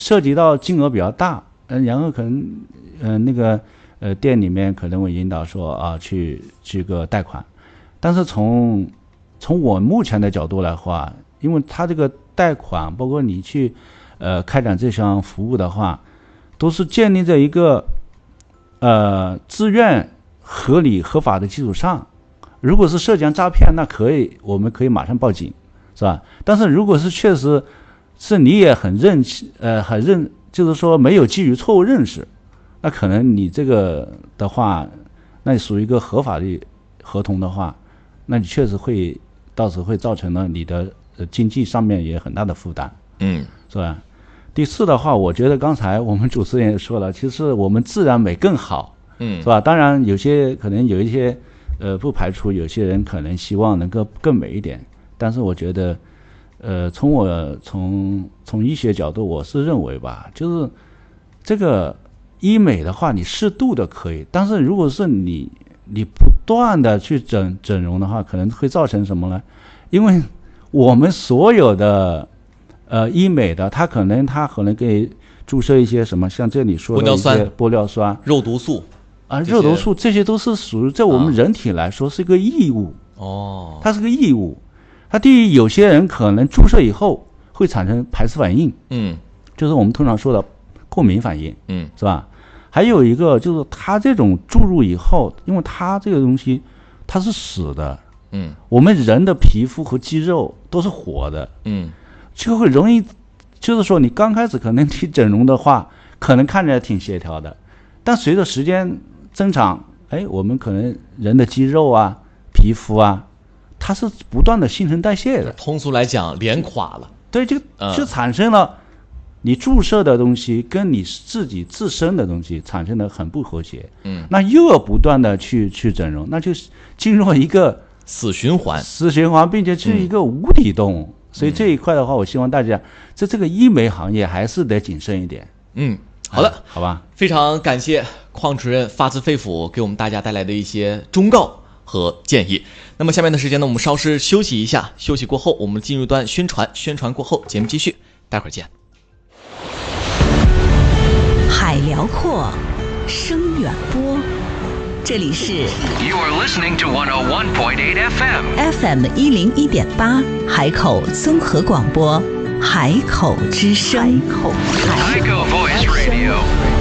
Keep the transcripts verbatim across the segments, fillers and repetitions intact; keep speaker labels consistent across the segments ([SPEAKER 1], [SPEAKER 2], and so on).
[SPEAKER 1] 涉及到金额比较大，嗯、呃，然后可能，呃，那个呃店里面可能会引导说啊去去个贷款，但是从从我目前的角度来话，因为他这个贷款，包括你去呃开展这项服务的话，都是建立在一个呃自愿、合理、合法的基础上。如果是涉嫌诈骗，那可以，我们可以马上报警，是吧？但是如果是确实是你也很认呃很认，就是说没有基于错误认识，那可能你这个的话，那你属于一个合法的合同的话，那你确实会到时会造成了你的呃经济上面也很大的负担，
[SPEAKER 2] 嗯，
[SPEAKER 1] 是吧？第四的话，我觉得刚才我们主持人也说了，其实我们自然美更好，
[SPEAKER 2] 嗯，
[SPEAKER 1] 是吧？当然有些可能有一些。呃，不排除有些人可能希望能够更美一点，但是我觉得，呃，从我从从医学角度，我是认为吧，就是这个医美的话，你适度的可以，但是如果是你你不断的去整整容的话，可能会造成什么呢？因为我们所有的呃医美的，它可能它可能给注射一些什么，像这里说的一些玻尿酸、
[SPEAKER 2] 肉毒素。
[SPEAKER 1] 啊，肉毒素这些都是属于在我们人体来说是一个异物
[SPEAKER 2] 哦，
[SPEAKER 1] 它是个异物。它对于有些人可能注射以后会产生排斥反应，
[SPEAKER 2] 嗯，
[SPEAKER 1] 就是我们通常说的过敏反应，
[SPEAKER 2] 嗯，
[SPEAKER 1] 是吧？还有一个就是它这种注入以后，因为它这个东西它是死的，
[SPEAKER 2] 嗯，
[SPEAKER 1] 我们人的皮肤和肌肉都是活的，
[SPEAKER 2] 嗯，
[SPEAKER 1] 就会容易，就是说你刚开始可能你整容的话，可能看起来挺协调的，但随着时间增长，哎，我们可能人的肌肉啊、皮肤啊，它是不断的新陈代谢的。
[SPEAKER 2] 通俗来讲，脸垮了。
[SPEAKER 1] 对，就就产生了你注射的东西跟你自己自身的东西产生的很不和谐。
[SPEAKER 2] 嗯，
[SPEAKER 1] 那又要不断的去去整容，那就进入一个
[SPEAKER 2] 死循环，
[SPEAKER 1] 死循环，并且是一个无底洞。嗯、所以这一块的话，我希望大家在这个医美行业还是得谨慎一点。
[SPEAKER 2] 嗯。好的、嗯，
[SPEAKER 1] 好吧，
[SPEAKER 2] 非常感谢邝主任发自肺腑给我们大家带来的一些忠告和建议。那么下面的时间呢，我们稍事休息一下，休息过后我们进入一段宣传，宣传过后节目继续，待会儿见。
[SPEAKER 3] 海辽阔，声远播，这里是
[SPEAKER 4] You are listening to one oh one point eight F M
[SPEAKER 3] F M 一零一点八海口综合广播。海口之声，海口
[SPEAKER 4] 海口 Voice Radio。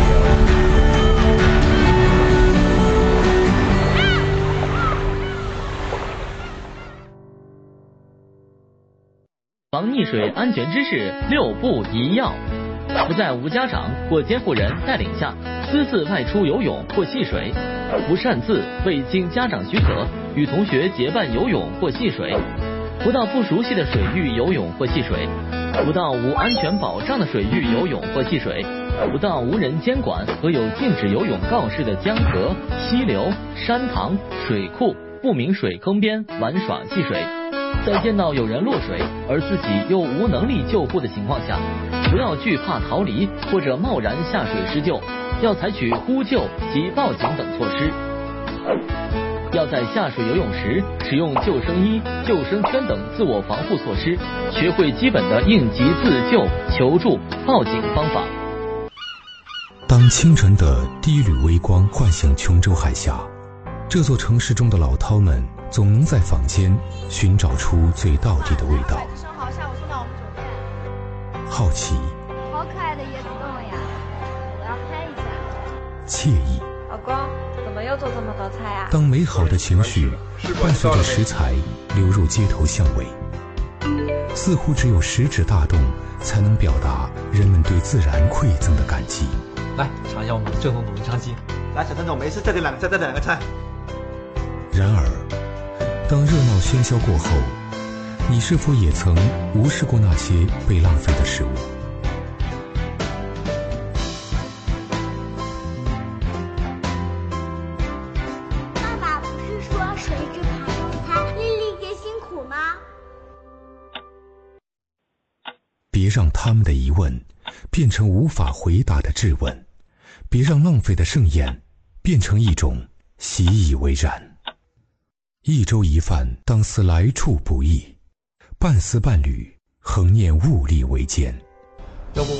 [SPEAKER 5] 防溺水安全知识六不一要：不在无家长或监护人带领下私自外出游泳或戏水；不擅自未经家长许可与同学结伴游泳或戏水；不到不熟悉的水域游泳或戏水；不到无安全保障的水域游泳或戏水；不到无人监管和有禁止游泳告示的江河、溪流、山塘、水库、不明水坑边玩耍戏水。在见到有人落水而自己又无能力救护的情况下，不要惧怕逃离或者贸然下水施救，要采取呼救及报警等措施。要在下水游泳时使用救生衣、救生圈等自我防护措施，学会基本的应急自救、求助、报警方法。
[SPEAKER 6] 当清晨的第一缕微光唤醒琼州海峡，这座城市中的老饕们总能在坊间寻找出最道地的味道。
[SPEAKER 7] 生蚝下午送到我们酒店。
[SPEAKER 6] 好奇，
[SPEAKER 7] 好可爱的椰子豆呀，我要拍一下。
[SPEAKER 6] 惬意，
[SPEAKER 7] 老公，怎么又做这么多菜啊？
[SPEAKER 6] 当美好的情绪伴随着食材流入街头巷尾，似乎只有食指大动才能表达人们对自然馈赠的感激。
[SPEAKER 8] 来尝一下我们正宗的文昌鸡。
[SPEAKER 9] 来，小陈总，没事，这里两个菜，这两个菜。
[SPEAKER 6] 然而，当热闹喧嚣过后，你是否也曾无视过那些被浪费的食物？
[SPEAKER 10] 爸爸不是说水质爬种菜，丽丽也辛苦吗？
[SPEAKER 6] 别让他们的疑问变成无法回答的质问，别让浪费的盛宴变成一种习以为然。一粥一饭，当思来处不易；半丝半缕，恒念物力维艰。
[SPEAKER 8] 要不